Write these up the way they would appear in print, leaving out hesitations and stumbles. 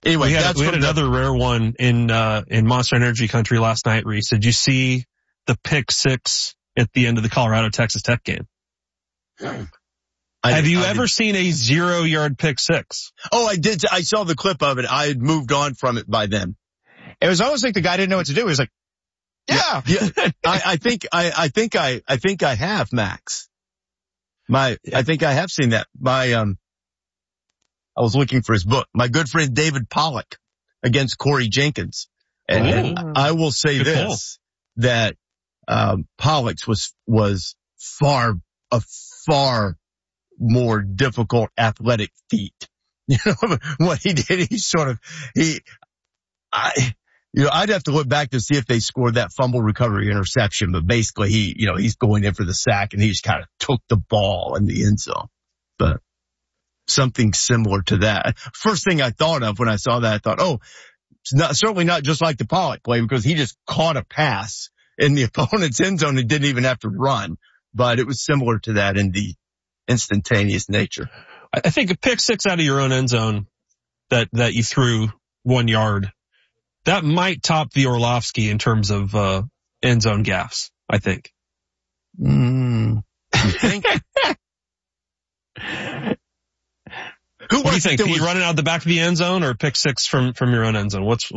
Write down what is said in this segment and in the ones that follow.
Anyway, we had another rare one in Monster Energy country last night, Reese. Did you see the pick six at the end of the Colorado-Texas Tech game? Have you ever seen a 0-yard pick six? Oh, I did. I saw the clip of it. I had moved on from it by then. It was almost like the guy didn't know what to do. He was like, yeah. I think I have, Max. I think I have seen that. I was looking for his book. My good friend David Pollock against Corey Jenkins. And I will say that Pollock's was a far more difficult athletic feat. You know, what he did, I'd have to look back to see if they scored that fumble recovery interception, but basically he's going in for the sack and he just kind of took the ball in the end zone. But something similar to that. First thing I thought of when I saw that, I thought, it's certainly not just like the Pollock play because he just caught a pass in the opponent's end zone and didn't even have to run. But it was similar to that in the instantaneous nature. I think a pick six out of your own end zone that you threw 1 yard, that might top the Orlovsky in terms of end zone gaffes, I think. You think? What do you think? Are you running out the back of the end zone or pick six from your own end zone? What's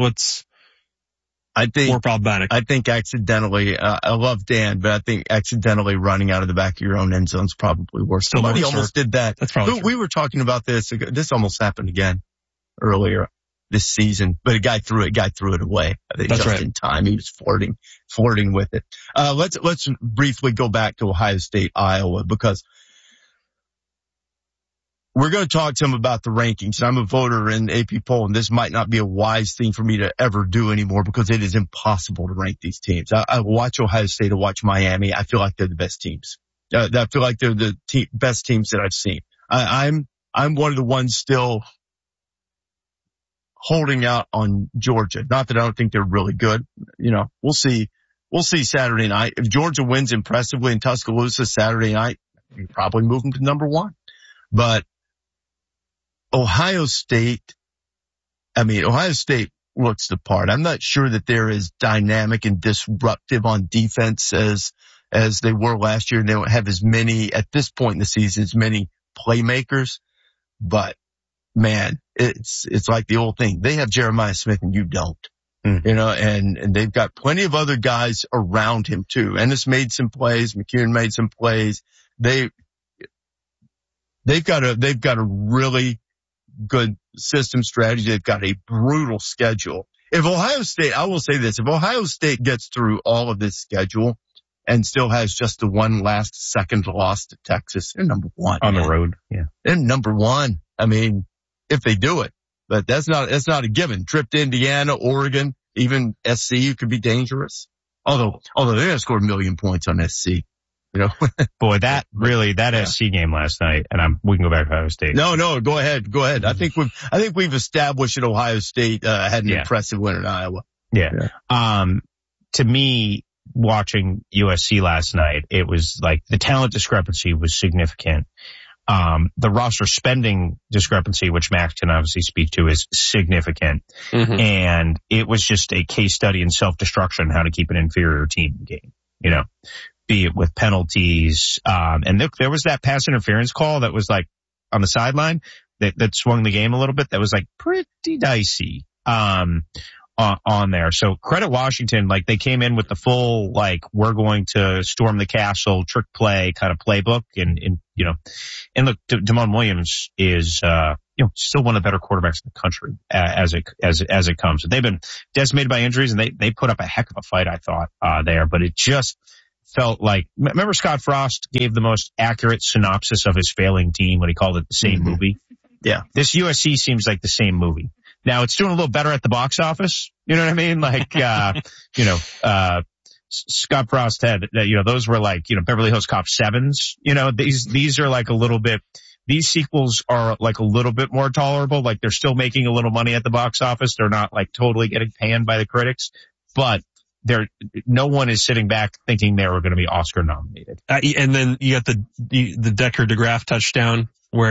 more problematic? I think accidentally, I love Dan, but I think accidentally running out of the back of your own end zone is probably worse. Somebody almost did that. That's probably we were talking about this. This almost happened again earlier this season, but a guy threw it away. I think That's just right. in time. He was flirting with it. Let's briefly go back to Ohio State, Iowa, because we're going to talk to him about the rankings. I'm a voter in AP poll, and this might not be a wise thing for me to ever do anymore because it is impossible to rank these teams. I watch Ohio State, I watch Miami. I feel like they're the best teams. I feel like they're the best teams that I've seen. I'm one of the ones still holding out on Georgia. Not that I don't think they're really good. You know, we'll see Saturday night. If Georgia wins impressively in Tuscaloosa Saturday night, you probably move them to number one. But Ohio State looks the part. I'm not sure that they're as dynamic and disruptive on defense as they were last year. They don't have as many, at this point in the season, as many playmakers. But man, it's like the old thing. They have Jeremiah Smith and you don't. You know, and they've got plenty of other guys around him too. Ennis made some plays. McCune made some plays. They've got a really good system strategy. They've got a brutal schedule. If Ohio State, I will say this, if Ohio State gets through all of this schedule and still has just the one last second loss to Texas, they're number one. On the road. Yeah. They're number one. I mean, if they do it, but that's not a given. Trip to Indiana, Oregon, even SC could be dangerous. Although they're going to score 1 million points on SC. You know, boy, that SC game last night, and we can go back to Ohio State. No, go ahead. I think we've established that Ohio State had an impressive win in Iowa. Yeah. To me, watching USC last night, it was like the talent discrepancy was significant. The roster spending discrepancy, which Max can obviously speak to, is significant. Mm-hmm. And it was just a case study in self-destruction, how to keep an inferior team in the game, you know. Be it with penalties. And there was that pass interference call that was like on the sideline that swung the game a little bit. That was like pretty dicey, on there. So credit Washington. Like they came in with the full, like, we're going to storm the castle, trick play kind of playbook. And you know, and look, Damon Williams is, still one of the better quarterbacks in the country as it comes. They've been decimated by injuries and they put up a heck of a fight, I thought, there, but it just felt like, remember Scott Frost gave the most accurate synopsis of his failing team when he called it the same movie? Yeah. This USC seems like the same movie. Now it's doing a little better at the box office. You know what I mean? Like, Scott Frost had, those were like, Beverly Hills Cop 7s. These are like a little bit, these sequels are like a little bit more tolerable. Like they're still making a little money at the box office. They're not like totally getting panned by the critics, but no one is sitting back thinking they were going to be Oscar nominated. And then you got the Decker DeGraff touchdown where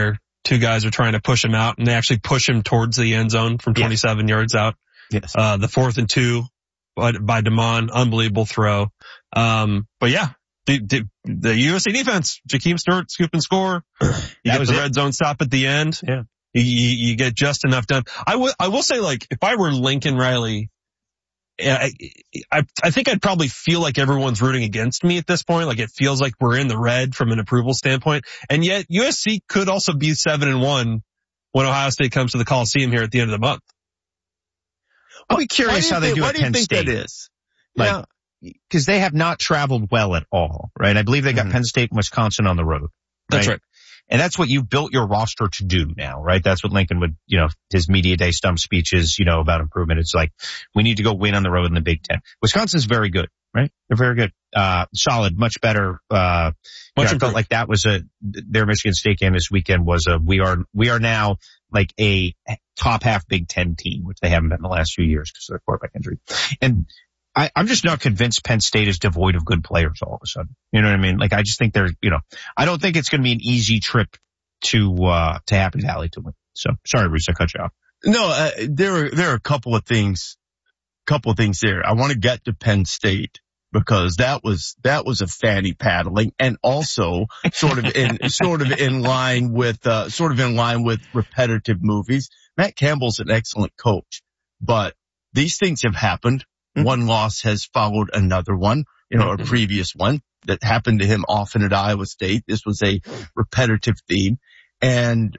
two guys are trying to push him out, and they actually push him towards the end zone from 27 yards out. Yes. The 4th and 2 by Damon, unbelievable throw. But yeah, the USC defense, Jakeem Stewart, scoop and score. You get the red zone stop at the end. Yeah. You get just enough done. I will say, like, if I were Lincoln Riley, I think I'd probably feel like everyone's rooting against me at this point. Like, it feels like we're in the red from an approval standpoint. And yet USC could also be 7-1 when Ohio State comes to the Coliseum here at the end of the month. I'll be curious how they do at Penn State. What do you think that is? Like, because they have not traveled well at all, right? I believe they got Penn State and Wisconsin on the road. Right? That's right. And that's what you built your roster to do now, right? That's what Lincoln would, his media day stump speeches, about improvement. It's like, we need to go win on the road in the Big Ten. Wisconsin's very good, right? They're very good. Solid, much better. I felt like that was their Michigan State game this weekend was we are now like a top half Big Ten team, which they haven't been in the last few years because of their quarterback injury. And I'm just not convinced Penn State is devoid of good players all of a sudden. You know what I mean? Like, I just think I don't think it's going to be an easy trip to Happy Valley to win. So sorry, Reese, I cut you off. No, there are a couple of things there. I want to get to Penn State because that was a fanny paddling and also sort of in line with repetitive movies. Matt Campbell's an excellent coach, but these things have happened. One loss has followed another one, a previous one that happened to him often at Iowa State. This was a repetitive theme, and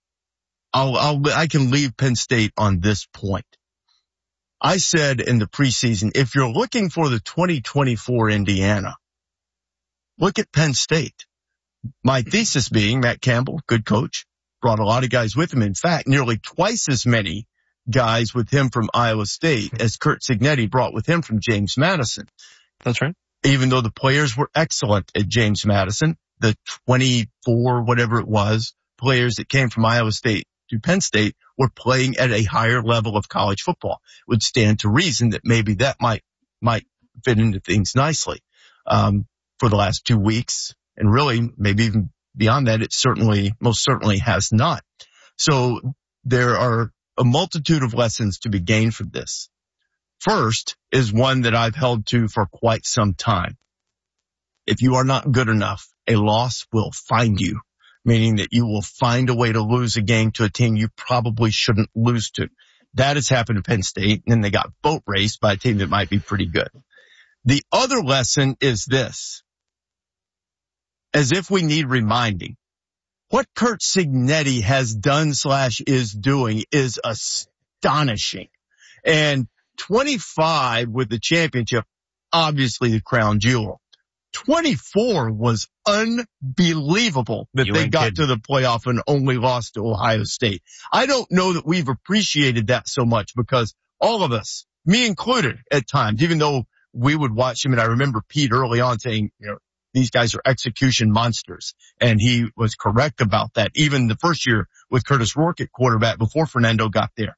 I can leave Penn State on this point. I said in the preseason, if you're looking for the 2024 Indiana, look at Penn State. My thesis being Matt Campbell, good coach, brought a lot of guys with him. In fact, nearly twice as many guys with him from Iowa State as Curt Cignetti brought with him from James Madison. That's right. Even though the players were excellent at James Madison, the 24, whatever it was, players that came from Iowa State to Penn State were playing at a higher level of college football. It would stand to reason that maybe that might fit into things nicely, for the last 2 weeks. And really, maybe even beyond that, it most certainly has not. So there are a multitude of lessons to be gained from this. First is one that I've held to for quite some time. If you are not good enough, a loss will find you, meaning that you will find a way to lose a game to a team you probably shouldn't lose to. That has happened to Penn State, and then they got boat raced by a team that might be pretty good. The other lesson is this. As if we need reminding, what Curt Cignetti has done / is doing is astonishing. And 25 with the championship, obviously the crown jewel. 24 was unbelievable that they got to the playoff and only lost to Ohio State. I don't know that we've appreciated that so much because all of us, me included at times, even though we would watch him, and I remember Pete early on saying, these guys are execution monsters. And he was correct about that. Even the first year with Curtis Rourke at quarterback before Fernando got there.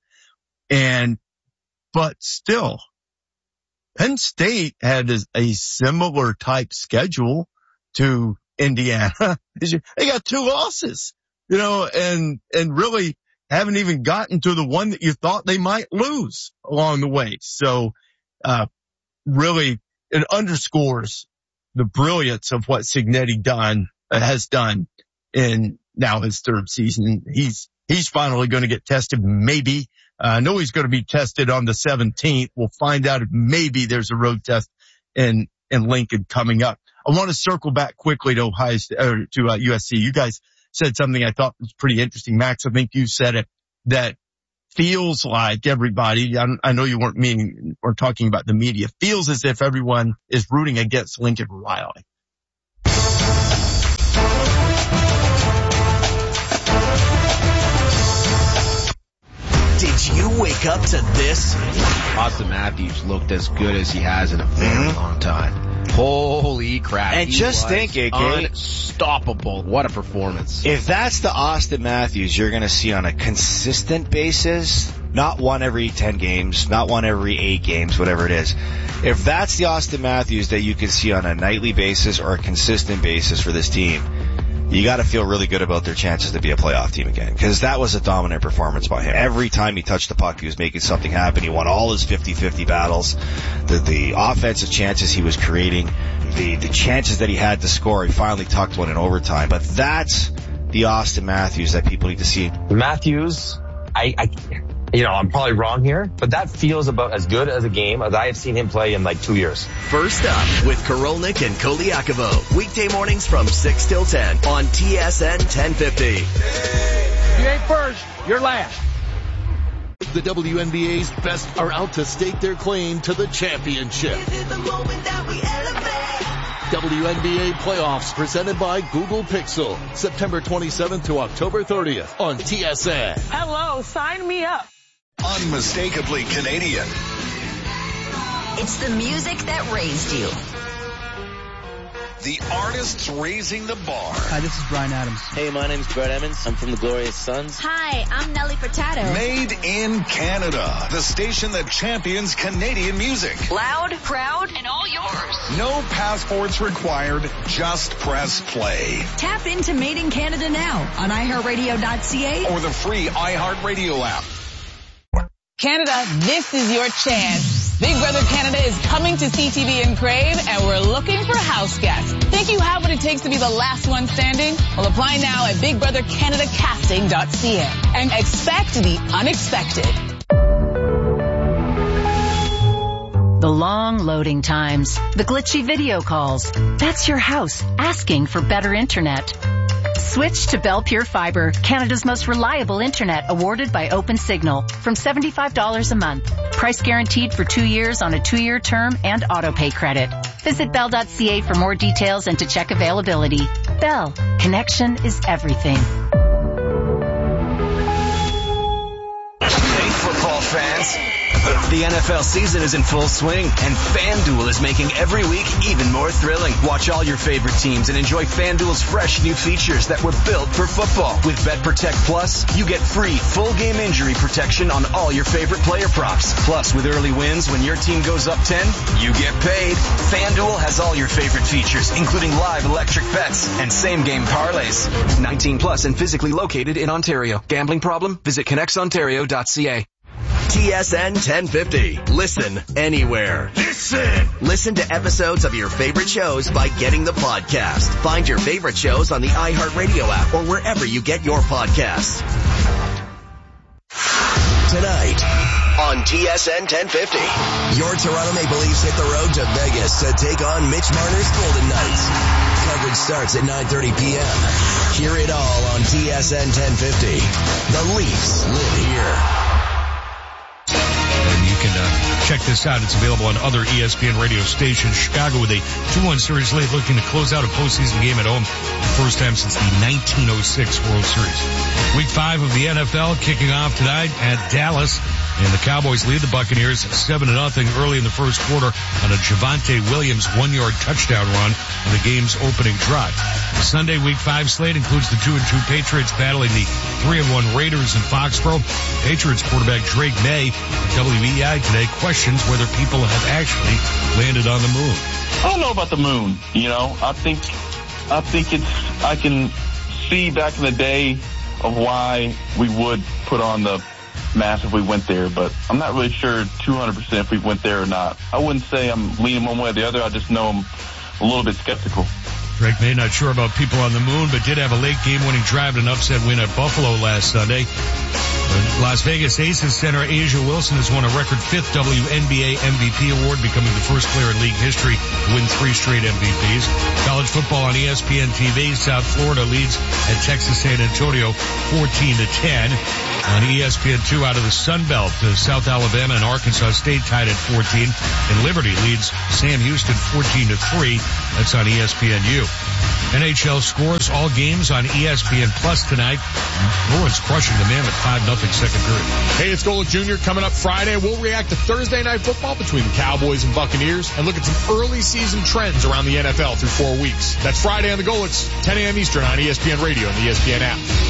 But still, Penn State had a similar type schedule to Indiana. They got 2 losses, and really haven't even gotten to the one that you thought they might lose along the way. So, really it underscores the brilliance of what Cignetti has done in now his 3rd season. He's finally going to get tested. Maybe. I know he's going to be tested on the 17th. We'll find out if maybe there's a road test in Lincoln coming up. I want to circle back quickly to USC. You guys said something I thought was pretty interesting. Max, I think you said it, that feels like everybody, I know you weren't meaning or talking about the media, feels as if everyone is rooting against Lincoln Riley. Did you wake up to this? Austin Matthews looked as good as he has in a very long time. Holy crap. And just think, unstoppable. What a performance. If that's the Austin Matthews you're going to see on a consistent basis, not one every 10 games, not one every 8 games, whatever it is. If that's the Austin Matthews that you can see on a nightly basis or a consistent basis for this team, you got to feel really good about their chances to be a playoff team again, because that was a dominant performance by him. Every time he touched the puck, he was making something happen. He won all his 50-50 battles. The offensive chances he was creating, the chances that he had to score, he finally tucked one in overtime. But that's the Auston Matthews that people need to see. Matthews, I'm probably wrong here, but that feels about as good as a game as I have seen him play in like 2 years. First Up with Korolnik and Koliakovo. Weekday mornings from 6 till 10 on TSN 1050. You ain't first, you're last. The WNBA's best are out to stake their claim to the championship. WNBA playoffs presented by Google Pixel. September 27th to October 30th on TSN. Hello, sign me up. Unmistakably Canadian. It's the music that raised you. The artists raising the bar. Hi, this is Bryan Adams. Hey, my name's Brett Emmons. I'm from the Glorious Sons. Hi, I'm Nelly Furtado. Made in Canada. The station that champions Canadian music. Loud, proud, and all yours. No passports required. Just press play. Tap into Made in Canada now on iHeartRadio.ca or the free iHeartRadio app. Canada, this is your chance. Big Brother Canada is coming to CTV and Crave, and we're looking for house guests. Think you have what it takes to be the last one standing? Well, apply now at BigBrotherCanadaCasting.ca and expect the unexpected. The long loading times, the glitchy video calls. That's your house asking for better internet. Switch to Bell Pure Fiber, Canada's most reliable internet, awarded by OpenSignal, from $75 a month. Price guaranteed for 2 years on a 2-year term and auto-pay credit. Visit Bell.ca for more details and to check availability. Bell, connection is everything. Hey, football fans. The NFL season is in full swing, and FanDuel is making every week even more thrilling. Watch all your favorite teams and enjoy FanDuel's fresh new features that were built for football. With Bet Protect Plus, you get free full game injury protection on all your favorite player props. Plus, with early wins, when your team goes up 10, you get paid. FanDuel has all your favorite features, including live electric bets and same-game parlays. 19 plus and physically located in Ontario. Gambling problem? Visit connexontario.ca. TSN 1050. Listen anywhere. Listen to episodes of your favorite shows by getting the podcast. Find your favorite shows on the iHeartRadio app or wherever you get your podcasts. Tonight on TSN 1050, your Toronto Maple Leafs hit the road to Vegas to take on Mitch Marner's Golden Knights. Coverage starts at 9:30 p.m. Hear it all on TSN 1050. The Leafs live here. And you can check this out. It's available on other ESPN radio stations. Chicago with a 2-1 series lead, looking to close out a postseason game at home. The first time since the 1906 World Series. Week 5 of the NFL kicking off tonight at Dallas. And the Cowboys lead the Buccaneers 7-0 early in the first quarter on a Javonte Williams 1-yard touchdown run on the game's opening drive. The Sunday Week 5 slate includes the 2-2 Patriots battling the 3-1 Raiders in Foxborough. Patriots quarterback Drake May at WEI today questions whether people have actually landed on the moon. I don't know about the moon. I think I can see back in the day of why we would put on the mass if we went there, but I'm not really sure 200% if we went there or not. I wouldn't say I'm leaning one way or the other. I just know I'm a little bit skeptical. Drake May not sure about people on the moon, but did have a late game-winning drive and an upset win at Buffalo last Sunday. Las Vegas Aces center Asia Wilson has won a record 5th WNBA MVP award, becoming the first player in league history to win 3 straight MVPs. College football on ESPN TV. South Florida leads at Texas San Antonio 14-10. On ESPN2 out of the Sun Belt, South Alabama and Arkansas State tied at 14. And Liberty leads Sam Houston 14-3. That's on ESPNU. NHL scores, all games on ESPN Plus tonight. Bruins crushing the Mammoth 5-0 second period. Hey, it's Golic Jr. coming up Friday. We'll react to Thursday Night Football between the Cowboys and Buccaneers and look at some early season trends around the NFL through 4 weeks. That's Friday on the Golics, 10 a.m. Eastern on ESPN Radio and the ESPN app.